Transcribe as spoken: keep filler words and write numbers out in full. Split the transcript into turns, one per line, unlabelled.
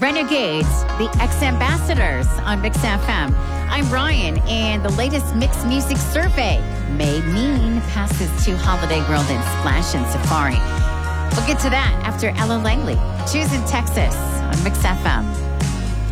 Renegades, the X-Ambassadors on Mix F M. I'm Ryan, and the latest Mix Music survey may mean passes to Holiday World and Splash and Safari. We'll get to that after Ella Langley. Choosing Texas on Mix F M.